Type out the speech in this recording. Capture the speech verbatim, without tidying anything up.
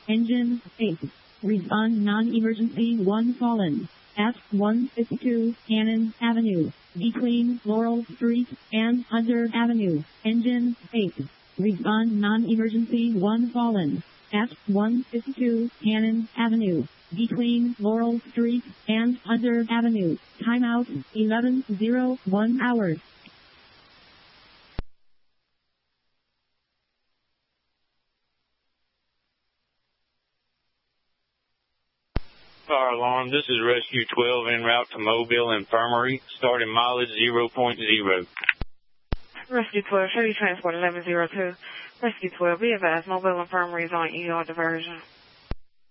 Engine eight. Respond non-emergency one fallen. At one fifty-two Cannon Avenue, between Laurel Street and Hunter Avenue. Engine eight. Respond non-emergency one fallen. At one fifty-two Cannon Avenue, between Laurel Street and Hunter Avenue. Timeout eleven oh one hours. Fire alarm, this is Rescue twelve en route to Mobile Infirmary, starting mileage zero point zero. Rescue twelve, show you transport eleven oh two. Rescue twelve, be advised, Mobile Infirmary is on E R diversion.